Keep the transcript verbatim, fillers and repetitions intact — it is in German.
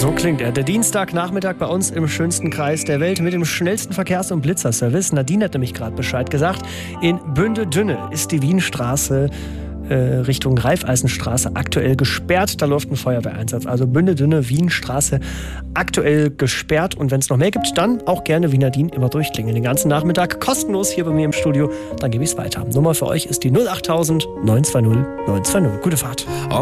So klingt er. Der Dienstagnachmittag bei uns im schönsten Kreis der Welt mit dem schnellsten Verkehrs- und Blitzerservice. Nadine hat nämlich gerade Bescheid gesagt. In Bünde-Dünne ist die Wienstraße äh, Richtung Raiffeisenstraße aktuell gesperrt. Da läuft ein Feuerwehreinsatz. Also Bünde-Dünne, Wienstraße aktuell gesperrt. Und wenn es noch mehr gibt, dann auch gerne wie Nadine immer durchklingeln. Den ganzen Nachmittag kostenlos hier bei mir im Studio. Dann gebe ich es weiter. Nummer für euch ist die null acht null null neun zwei null neun zwei null. Gute Fahrt.